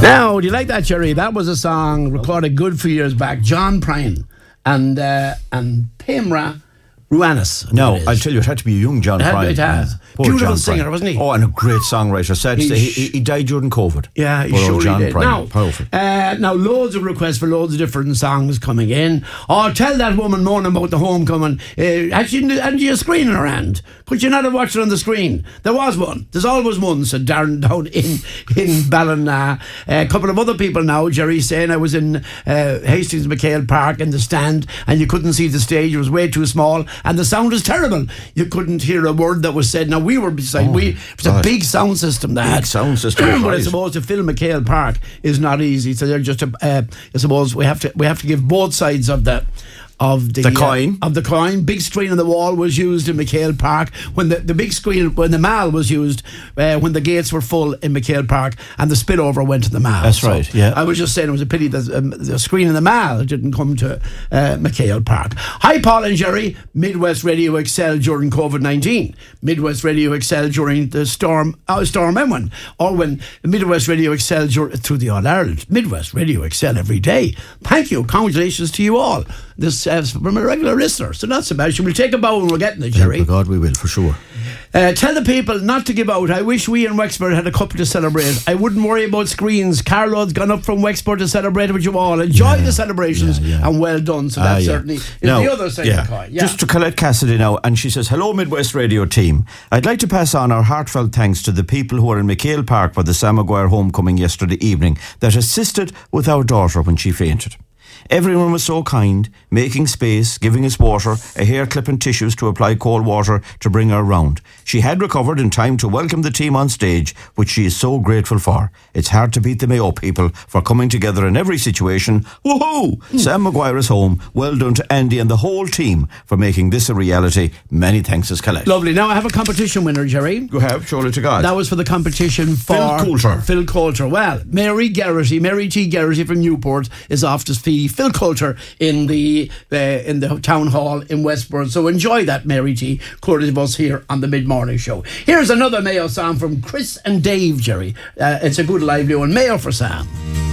Now, do you like that, Jerry? That was a song recorded good few years back. John Prine and Pamela Ruanis. No, I'll tell you, it had to be a young John Prine. It has. Beautiful singer, wasn't he? Oh, and a great songwriter. Sad to say, he died during COVID. Yeah, he surely John did. Prine. Now, loads of requests for loads of different songs coming in. Oh, tell that woman moaning about the homecoming. Had she a screen in her hand? Could you not have watched it on the screen? There was one. There's always one, said Darren down in Ballina. A couple of other people now, Jerry, saying I was in Hastings McHale Park in the stand and you couldn't see the stage. It was way too small and the sound was terrible. You couldn't hear a word that was said. Now, we were beside, it was a big sound system that big sound system. But I suppose to fill McHale Park is not easy. So they're just, I suppose we have to give both sides of the coin. Big screen on the wall was used in McHale Park when the big screen, when the mall was used, when the gates were full in McHale Park and the spillover went to the mall. That's right, yeah. I was just saying it was a pity that the screen in the mall didn't come to McHale Park. Hi, Paul and Jerry. Midwest Radio Excel during COVID-19. Midwest Radio Excel during the Storm Emwen. Or when Midwest Radio Excel through the All-Ireland. Midwest Radio Excel every day. Thank you. Congratulations to you all. This from a regular listener, so not so bad. We'll take a bow when we're getting it, Jerry. Thank God we will, for sure. Tell the people not to give out. I wish we in Wexford had a couple to celebrate. I wouldn't worry about screens. Carlo's gone up from Wexford to celebrate with you all. Enjoy the celebrations and well done. So that certainly is the other side of the coin. Just to Colette Cassidy now, and she says, hello Midwest Radio team. I'd like to pass on our heartfelt thanks to the people who were in McHale Park for the Sam Maguire homecoming yesterday evening that assisted with our daughter when she fainted. Everyone was so kind, making space, giving us water, a hair clip and tissues to apply cold water to bring her round. She had recovered in time to welcome the team on stage, which she is so grateful for. It's hard to beat the Mayo people for coming together in every situation. Woohoo! Sam Maguire is home. Well done to Andy and the whole team for making this a reality. Many thanks, Colette. Lovely. Now I have a competition winner, Jerry. You have, surely to God. That was for the competition for Phil Coulter. Well, Mary T. Garrity from Newport is off to see Phil Coulter in the town hall in Westbourne. So enjoy that, Mary T. courtesy of us here on the Mid-Morning Show. Here's another Mayo song from Chris and Dave, Jerry. It's a good lively one. Mayo for Sam.